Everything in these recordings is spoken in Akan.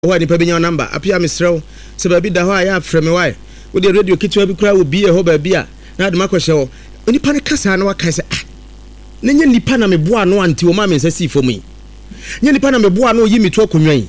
Why ni pa bi nya number apia mesrew se ba bi da ho aya afre me why wo de radio kitwa bi kura wo bi e ho ba bi a na de makwhye wo nipa ne kasa na waka se na nya nipa na meboa no anti wo ma me nsasi fo mu nya nipa na meboa no yi mi to akonwan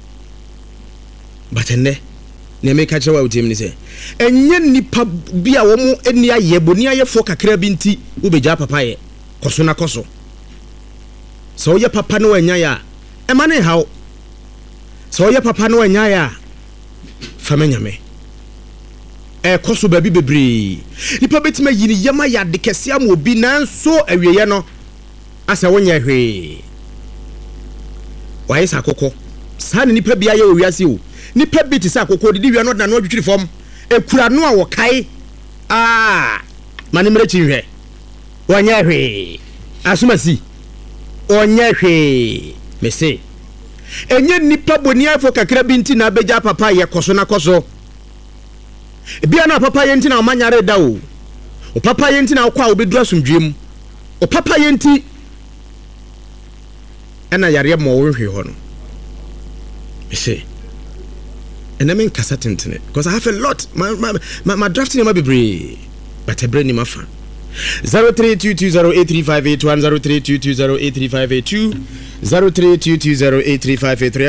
batenne ne me ka chewa utim ni se enya nipa bi a wo mu eni aye boni aye fo kakra bi nti wo beja papa ye koso na koso so ye papa no anya ya e ma ne hawo so ye papa no anya ya famanyame koso baby bebre nipa betima yini yama ya de kese am obi nanso awieye no asa wonya hwe waye sakoko sa ne nipa bia ye owiase o nipa bi ti sakoko de wi no na no adwitwiri fom ekura no a wo kai mani mre chinhwe wonya hwe asumasi onya hwe mese enye nipa boni afo kakra bi nti na beja papa ye koso na koso bia na papa ye nti na omanyare da o papa ye nti na kwa obedura sumdwem o papa ye nti ena yare mo wo hwe ho no ese enemen kasa tentene because I have a lot my drafting ma bebre but a brain ni mafa 0322083581 0322083582 0322083583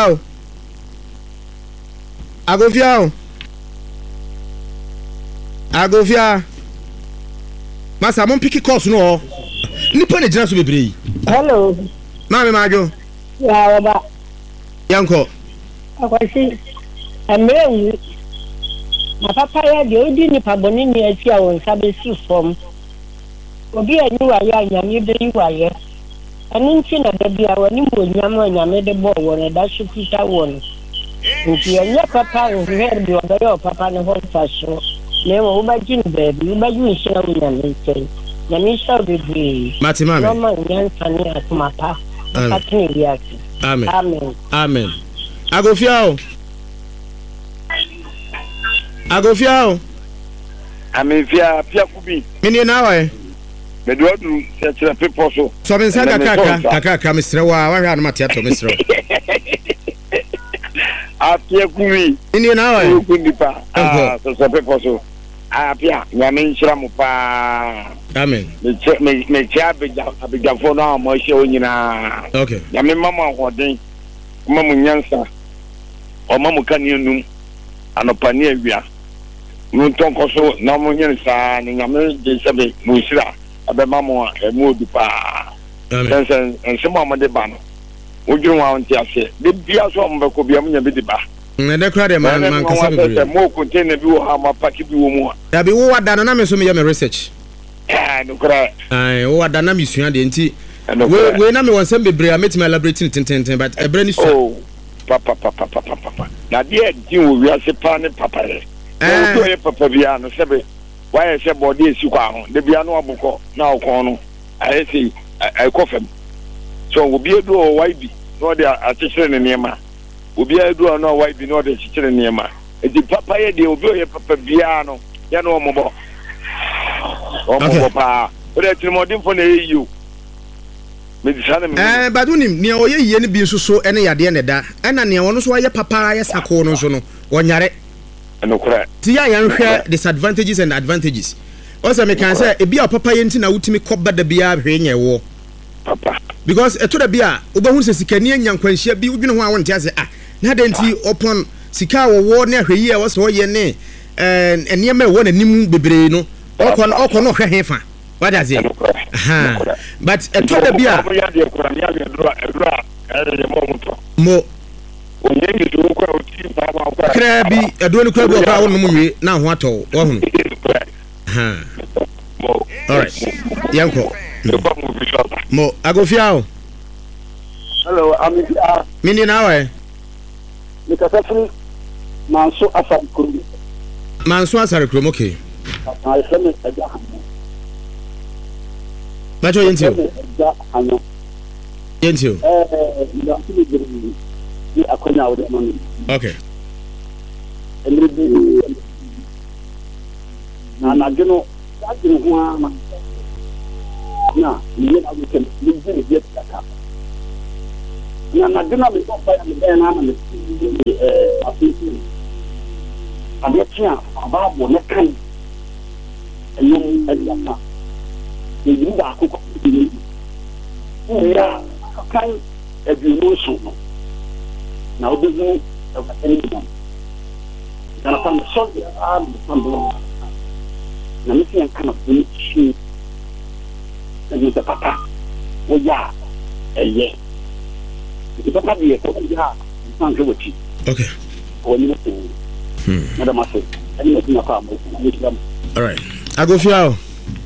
agofia masa mon piki course no nipa ne jina so bebre hello mama majo ya baba yanko akwasi amrewu na papa ya de odi nipa boni ni afi a won sabe su fom obi anyi wa ya nyame de yi wa ye anu nti na da bia woni mo nyame de bo won da su kita won nti anya papa nhwe bi oda yo papa ne ho faso le wo ba jin baby ba jin shira nyame nti nyame sha bebre mati mama no ma nyan tani atuma pa atini liaki amen amen amen agofia amefia pia kubi mini na wa medodu se people so men saka kaka misrewa wa hwa na matiato misrewa apia kubi mini na wa kundipa so people so apia nyame nshira mu pa amen me chia abijafo no amahye onyina okay nyame mama hoden mama nyansa o mama kanenum anopani awia ntonko so na mo nyansa ni nyame de sebe musira abema mo emu odupa amen nsema mo de ba no wodwun wa onti ase de bia so mo be ko bia mo nya be de ba de kra de man kasa be mo container bi wo ha ma pack bi wo mu ya bi wo wada na me so me ya me research no kra wo wada na me sua de nti we na me wonsem bebre a metima elaborating tenten but ebre ni so papa na dia di wo wi ase pa ne papa re o to ye papa bia no sebe why say body esi kwa ho de bia no abukọ na okon no ayesi aikofem so obi edu o YB no de atechire ne niema obi edu no YB no de atechire ne niema edi papa ye de obi o ye papa bia no ya no omobo pa o de trimodin fo na eyo badunim ne oye yie ne bi nso ene yade ne da ena ne wono so aye papa aye sako no so no wonyare enokra ti ya yanhwe disadvantages and advantages also me kan say e bia papa ye nti na wutimi koba da bia hwe nyewo papa because eto da bia obahu se sikani anyankwanhia bi udwene ho a wonte ase na da nti upon sika wo na hwe yi e wo so ye ne ene ma wo na nim bebre no okon no hwe hefa what does it but eto da bia mo krabi adoni krabi o pa wonu munwe na ho ato wo hunu all right yanko mo agofia hello amifia mini na wa nikasafiri manso asar krum okay Macho yentio okay na gino ajin huwa na ni na weekend ni je je taka na dina me papa ya me na na me afisi abia tia ababo ne kan ayum adiapa ni ba akoko ni ya kan aduno so no na obezu any one na from so from na me tia kan of ni shi ni the papa o ya eye papa bi ko ya san ke woti okay woni mo madam aso ani mo tina fa mo ni dam all right Agofia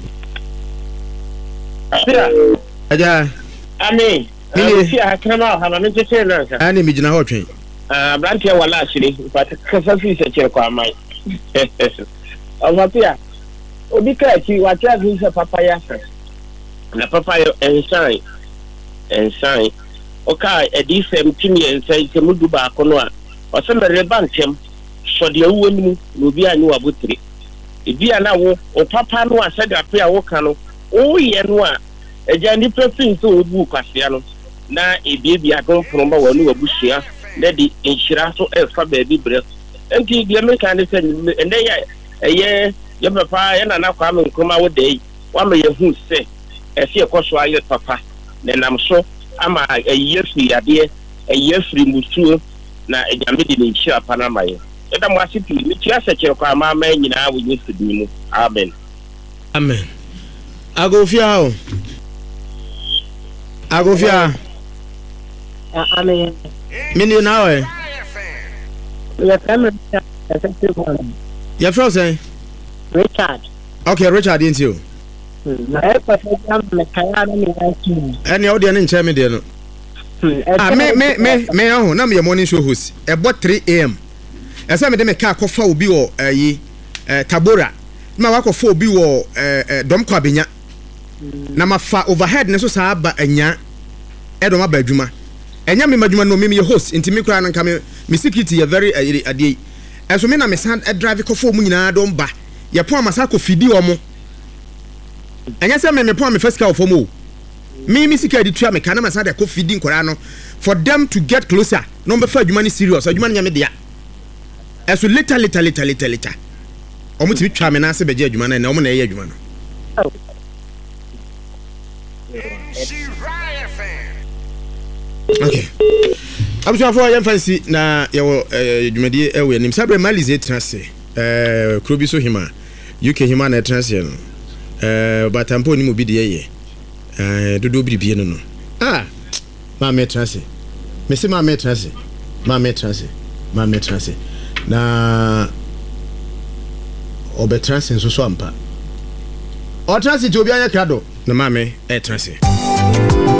aja ami Agofia kana ha na nje tena nka ani mi gina ho twen brantia wala asiri but kasa fi se kire kwa mai Agofia obi ka chi wa tia fi se papa ya fa na papa yo ensign oka edifem timi ensign ke mudu ba ko no a o se mere bantem so de awu ni mu obi ani wa botire ebi ana wo o papa no a se da pe a wo ka no o ye no a eja ni prefin so obu kwasea no na ebi adon promba wo ni wabusia na di inshira so e fa ba bi bre enti de me kan se ende ye papa ye na kwa me nkoma wo dei wa me ye hu se e se ekoso aye papa na nam so ama eye fi ade eye firi musuo na ejame di ne nshira pa na maye eda mo asipi mi tia se kire kwa ma nyina wo yesu di mu amen amen Agofia amen mini na we ya kama ya frozen Richard okay Richard into you na e pa se jam me kaya na mi aiki ene o de ne nche me de no me aho na me morning show host about 3 am esa me de me ka kofa obi wo yi Tabora na wa kofa obi wo dom kwa benya na mafa overhead ne so sa aba anya edom aba adwuma enya me madwuma no me host inti me kura nka me security ya very ade eso me na me san drive kofa mu nyina dom ba ye po amasa ko fidi omo enya se me po am first car of omo me sika di tua me kana masa de ko fidi nkora no for them to get closer no be fa adwuma ni serious adwuma nya me dia eso later omo ti twa me na se beje adwuma na omo na ye adwuma no okay abusua for yam fancy na yawo dwumadi ewe nim sabre malize trase krobi so hima UK hima na trase no batampo ni mo bi de ye dodo bibie no ma me trase me se ma me trase na obe trase nso so ampa o trase ti obi anya krado na ma me trase